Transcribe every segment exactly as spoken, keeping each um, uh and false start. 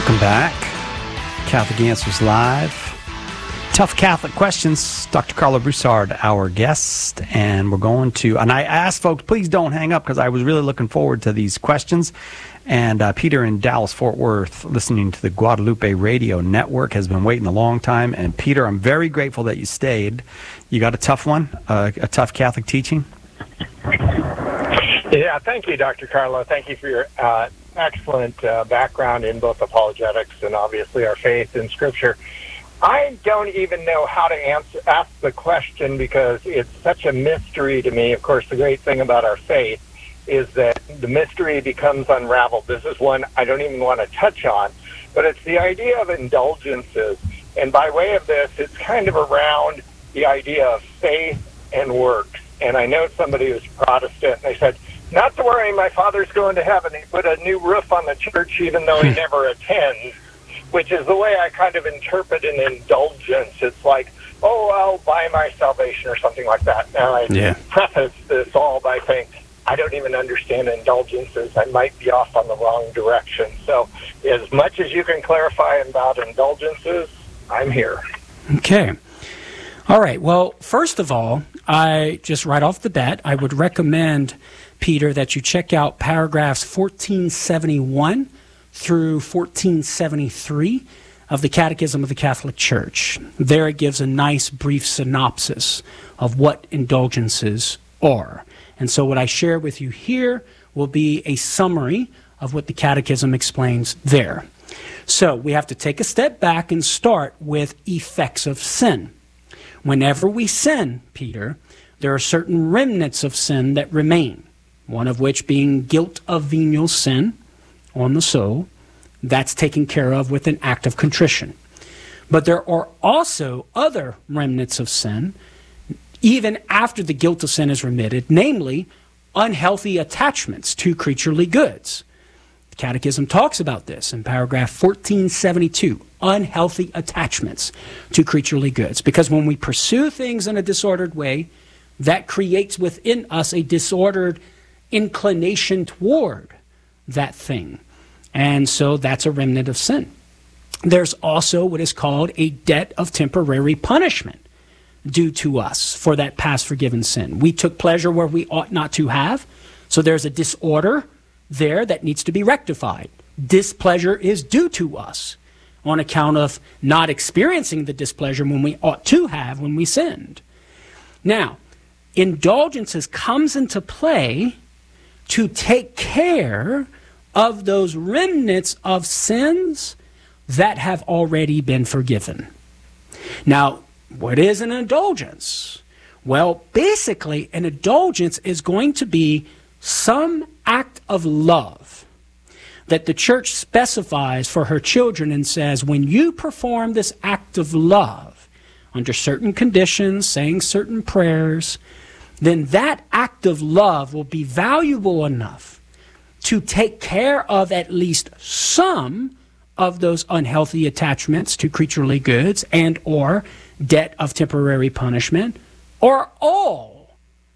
Welcome back. Catholic Answers Live. Tough Catholic questions. Doctor Karla Broussard, our guest, and we're going to, and I asked folks, please don't hang up because I was really looking forward to these questions. And uh, Peter in Dallas, Fort Worth, listening to the Guadalupe Radio Network, has been waiting a long time. And Peter, I'm very grateful that you stayed. You got a tough one, uh, a tough Catholic teaching? Yeah, thank you, Doctor Karla. Thank you for your uh, excellent uh, background in both apologetics and obviously our faith in Scripture. I don't even know how to answer ask the question because it's such a mystery to me. Of course, the great thing about our faith is that the mystery becomes unraveled. This is one I don't even want to touch on, but it's the idea of indulgences. And by way of this, it's kind of around the idea of faith and works. And I know somebody who's Protestant, and they said, not to worry, my father's going to heaven. He put a new roof on the church even though he never attends, which is the way I kind of interpret an indulgence. It's like, oh, I'll buy my salvation or something like that. Now, I yeah. preface this all by saying, I don't even understand indulgences. I might be off on the wrong direction. So as much as you can clarify about indulgences, I'm here. Okay. All right. Well, first of all, I just right off the bat, I would recommend, Peter, that you check out paragraphs fourteen seventy-one through fourteen seventy-three of the Catechism of the Catholic Church. There it gives a nice brief synopsis of what indulgences are. And so what I share with you here will be a summary of what the Catechism explains there. So we have to take a step back and start with effects of sin. Whenever we sin, Peter, there are certain remnants of sin that remain, one of which being guilt of venial sin on the soul. That's taken care of with an act of contrition. But there are also other remnants of sin, even after the guilt of sin is remitted, namely unhealthy attachments to creaturely goods. The Catechism talks about this in paragraph fourteen seventy-two, unhealthy attachments to creaturely goods. Because when we pursue things in a disordered way, that creates within us a disordered inclination toward that thing. And so that's a remnant of sin. There's also what is called a debt of temporary punishment due to us for that past forgiven sin. We took pleasure where we ought not to have, so there's a disorder there that needs to be rectified. Displeasure is due to us on account of not experiencing the displeasure when we ought to have when we sinned. Now, indulgences comes into play to take care of those remnants of sins that have already been forgiven. Now, what is an indulgence? Well, basically, an indulgence is going to be some act of love that the church specifies for her children and says, when you perform this act of love under certain conditions, saying certain prayers, then that act of love will be valuable enough to take care of at least some of those unhealthy attachments to creaturely goods and or debt of temporary punishment, or all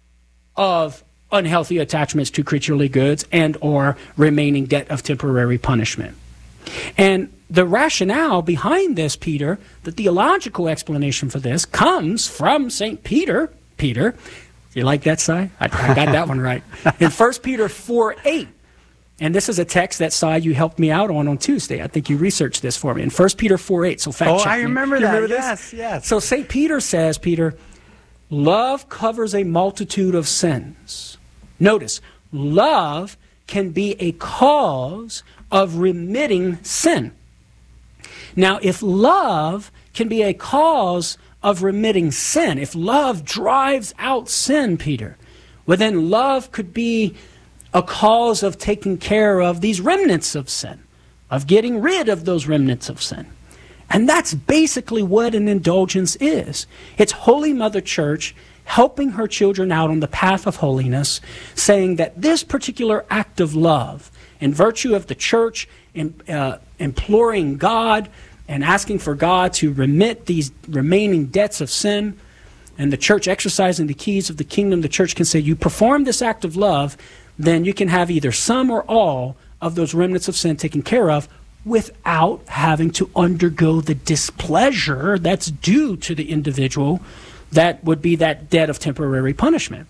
of unhealthy attachments to creaturely goods and or remaining debt of temporary punishment. And the rationale behind this, Peter, the theological explanation for this comes from Saint Peter. Peter, you like that, Si? I, I got that one right. In First Peter four eight. And this is a text that, Si, you helped me out on on Tuesday. I think you researched this for me. In First Peter four eight. So fact oh, check I me. remember You that. remember yes, yes. So Saint Peter says, Peter, love covers a multitude of sins. Notice, love can be a cause of remitting sin. Now, if love can be a cause of remitting sin, if love drives out sin, Peter, well, then love could be a cause of taking care of these remnants of sin, of getting rid of those remnants of sin. And that's basically what an indulgence is. It's Holy Mother Church helping her children out on the path of holiness, saying that this particular act of love, in virtue of the church in, uh, imploring God and asking for God to remit these remaining debts of sin, and the church exercising the keys of the kingdom, the church can say, you perform this act of love, then you can have either some or all of those remnants of sin taken care of, without having to undergo the displeasure that's due to the individual. That would be that debt of temporary punishment.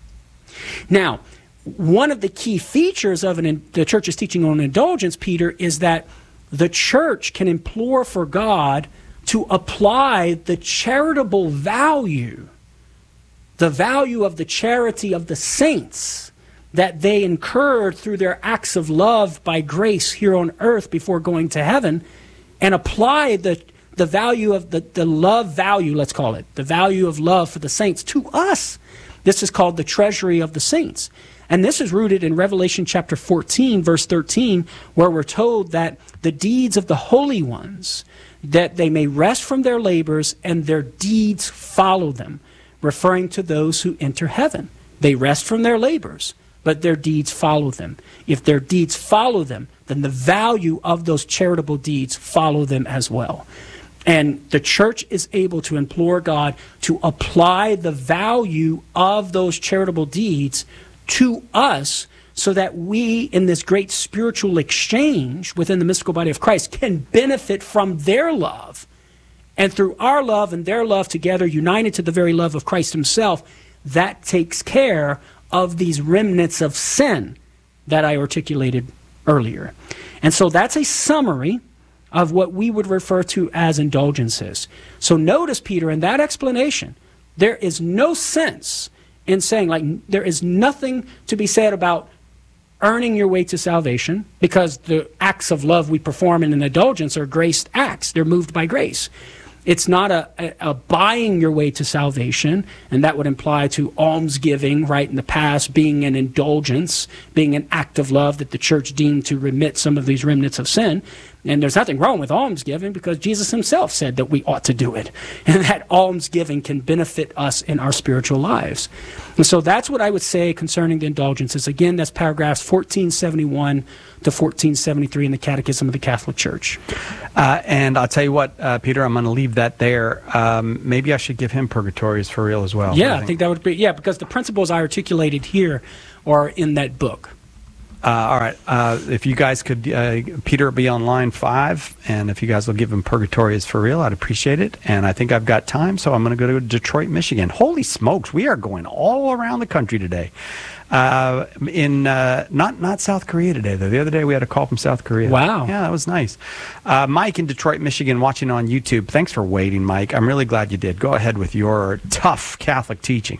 Now, one of the key features of an, the church's teaching on indulgence, Peter, is that the church can implore for God to apply the charitable value, the value of the charity of the saints that they incurred through their acts of love by grace here on earth before going to heaven, and apply the the value of the, the love value, let's call it, the value of love for the saints to us. This is called the treasury of the saints. And this is rooted in Revelation chapter fourteen, verse thirteen, where we're told that the deeds of the holy ones, that they may rest from their labors and their deeds follow them, referring to those who enter heaven. They rest from their labors, but their deeds follow them. If their deeds follow them, then the value of those charitable deeds follow them as well. And the church is able to implore God to apply the value of those charitable deeds to us so that we, in this great spiritual exchange within the mystical body of Christ, can benefit from their love. And through our love and their love together, united to the very love of Christ himself, that takes care of these remnants of sin that I articulated earlier. And so that's a summary of what we would refer to as indulgences. So notice, Peter, in that explanation, there is no sense in saying, like, there is nothing to be said about earning your way to salvation, because the acts of love we perform in an indulgence are grace acts. They're moved by grace. It's not a, a, a buying your way to salvation, and that would imply to almsgiving, right, in the past, being an indulgence, being an act of love that the church deemed to remit some of these remnants of sin. And there's nothing wrong with almsgiving, because Jesus himself said that we ought to do it, and that almsgiving can benefit us in our spiritual lives. And so that's what I would say concerning the indulgences. Again, that's paragraphs fourteen seventy-one to fourteen seventy-three in the Catechism of the Catholic Church. Uh, and I'll tell you what, uh, Peter, I'm going to leave that there. Um, maybe I should give him Purgatory is for real as well. Yeah, I think? I think that would be, yeah, because the principles I articulated here are in that book. Uh, all right. Uh, if you guys could, uh, Peter will be on line five, and if you guys will give him Purgatory is for real, I'd appreciate it. And I think I've got time, so I'm going to go to Detroit, Michigan. Holy smokes, we are going all around the country today. Uh, in uh, not not South Korea today, though. The other day we had a call from South Korea. Wow. Yeah, that was nice. Uh, Mike in Detroit, Michigan, watching on YouTube. Thanks for waiting, Mike. I'm really glad you did. Go ahead with your tough Catholic teaching.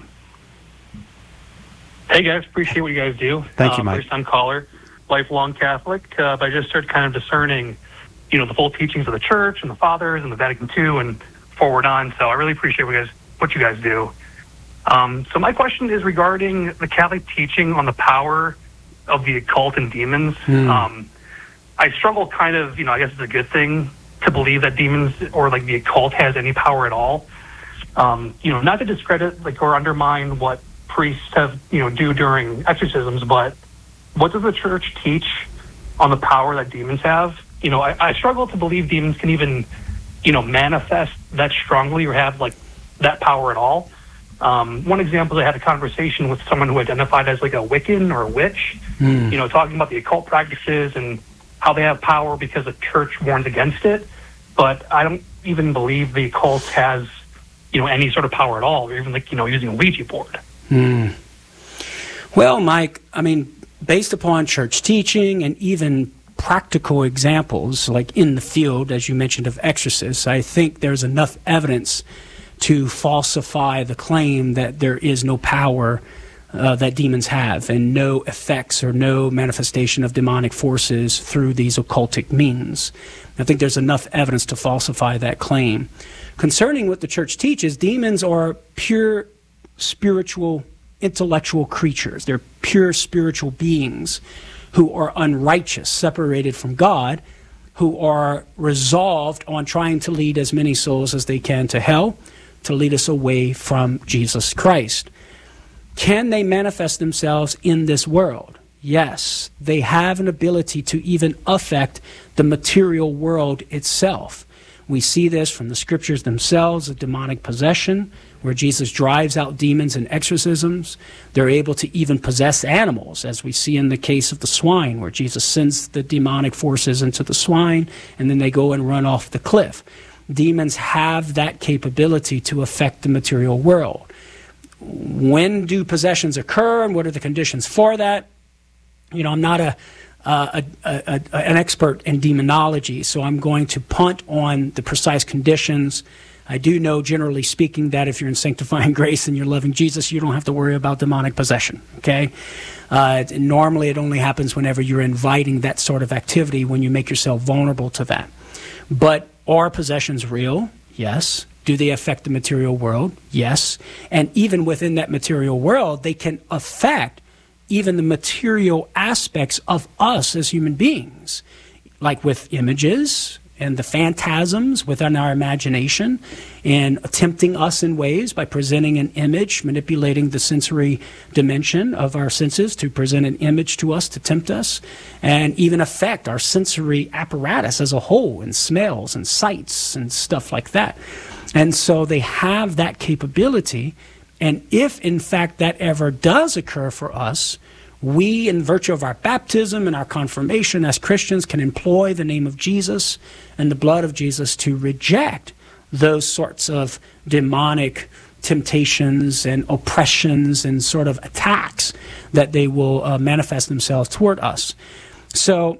Hey, guys. Appreciate what you guys do. Thank you, uh, Mike. First-time caller, lifelong Catholic. Uh, but I just started kind of discerning, you know, the full teachings of the Church and the Fathers and the Vatican Two and forward on. So I really appreciate what you guys, what you guys do. Um, so my question is regarding the Catholic teaching on the power of the occult and demons. Hmm. Um, I struggle kind of, you know, I guess it's a good thing to believe that demons or, like, the occult has any power at all. Um, you know, not to discredit, like, or undermine what priests have, you know, do during exorcisms, but what does the Church teach on the power that demons have? You know, I, I struggle to believe demons can even, you know, manifest that strongly or have, like, that power at all. Um, one example, I had a conversation with someone who identified as, like, a Wiccan or a witch, mm. you know, talking about the occult practices and how they have power because the Church warns against it. But I don't even believe the occult has, you know, any sort of power at all, or even, like, you know, using a Ouija board. Hmm. Well, Mike, I mean, based upon church teaching and even practical examples, like in the field, as you mentioned, of exorcists, I think there's enough evidence to falsify the claim that there is no power uh, that demons have and no effects or no manifestation of demonic forces through these occultic means. I think there's enough evidence to falsify that claim. Concerning what the Church teaches, demons are pure spiritual, intellectual creatures. They're pure spiritual beings who are unrighteous, separated from God, who are resolved on trying to lead as many souls as they can to hell, to lead us away from Jesus Christ. Can they manifest themselves in this world? Yes, they have an ability to even affect the material world itself. We see this from the scriptures themselves, of demonic possession. where Jesus drives out demons in exorcisms. They're able to even possess animals, as we see in the case of the swine, where Jesus sends the demonic forces into the swine, and then they go and run off the cliff. Demons have that capability to affect the material world. When do possessions occur, and what are the conditions for that? You know, I'm not a, uh, a, a, a an expert in demonology, so I'm going to punt on the precise conditions. I do know, generally speaking, that if you're in sanctifying grace and you're loving Jesus, you don't have to worry about demonic possession, okay? Uh, normally, it only happens whenever you're inviting that sort of activity, when you make yourself vulnerable to that. But are possessions real? Yes. Do they affect the material world? Yes. And even within that material world, they can affect even the material aspects of us as human beings, like with images and the phantasms within our imagination, and tempting us in ways by presenting an image, manipulating the sensory dimension of our senses to present an image to us to tempt us, and even affect our sensory apparatus as a whole, and smells and sights and stuff like that. And so they have that capability, and if in fact that ever does occur for us, we, in virtue of our baptism and our confirmation as Christians, can employ the name of Jesus and the blood of Jesus to reject those sorts of demonic temptations and oppressions and sort of attacks that they will uh, manifest themselves toward us. So,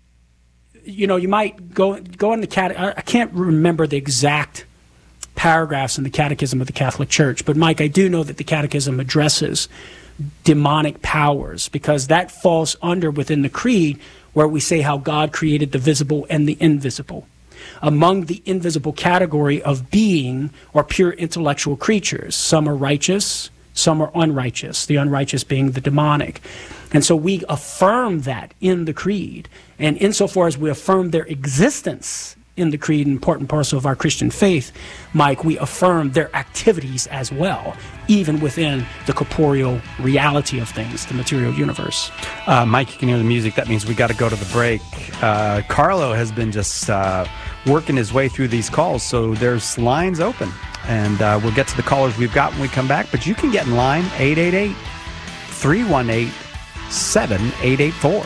you know, you might go go in the cat. I can't remember the exact paragraphs in the Catechism of the Catholic Church, but Mike, I do know that the Catechism addresses demonic powers, because that falls under within the creed where we say how God created the visible and the invisible. Among the invisible category of being or pure intellectual creatures, some are righteous, some are unrighteous, the unrighteous being the demonic. And so we affirm that in the creed. And insofar as we affirm their existence in the creed, and part and parcel of our Christian faith, Mike, we affirm their activities as well, even within the corporeal reality of things, the material universe. Uh, Mike, you can hear the music. That means we got to go to the break. Uh, Carlo has been just uh, working his way through these calls, so there's lines open. And uh, we'll get to the callers we've got when we come back. But you can get in line, eight eight eight, three one eight, seven eight eight four.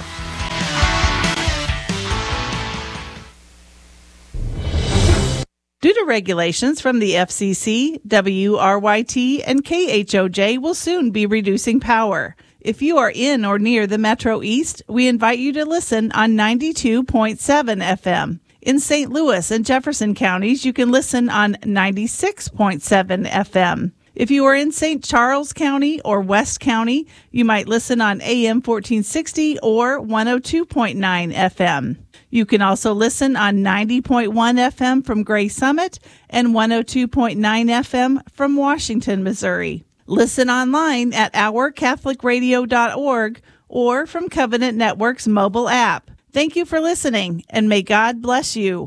Due to regulations from the F C C, W R Y T and K H O J will soon be reducing power. If you are in or near the Metro East, we invite you to listen on ninety-two point seven F M. In Saint Louis and Jefferson counties, you can listen on ninety-six point seven F M. If you are in Saint Charles County or West County, you might listen on A M fourteen sixty or one oh two point nine F M. You can also listen on ninety point one F M from Gray Summit and one oh two point nine F M from Washington, Missouri. Listen online at our catholic radio dot org or from Covenant Network's mobile app. Thank you for listening, and may God bless you.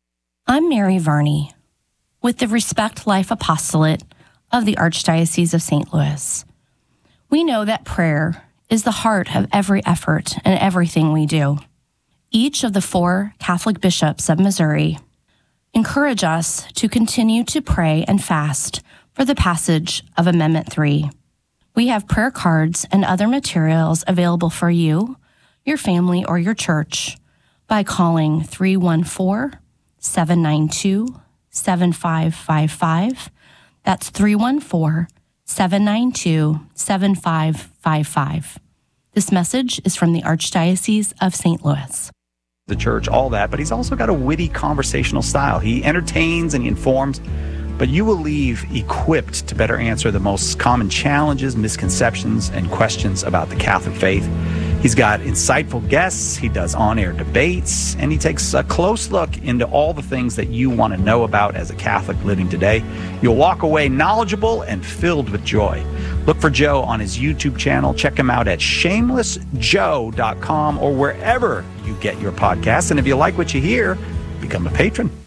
I'm Mary Varney with the Respect Life Apostolate of the Archdiocese of Saint Louis. We know that prayer is the heart of every effort and everything we do. Each of the four Catholic bishops of Missouri encourage us to continue to pray and fast for the passage of Amendment three. We have prayer cards and other materials available for you, your family, or your church by calling three one four, seven nine two, seven five five five. That's three one four, seven nine two, seven five five five. This message is from the Archdiocese of Saint Louis. The church, all that, but he's also got a witty conversational style. He entertains and he informs, but you will leave equipped to better answer the most common challenges, misconceptions, and questions about the Catholic faith. He's got insightful guests, he does on-air debates, and he takes a close look into all the things that you want to know about as a Catholic living today. You'll walk away knowledgeable and filled with joy. Look for Joe on his YouTube channel. Check him out at shameless joe dot com or wherever you get your podcasts. And if you like what you hear, become a patron.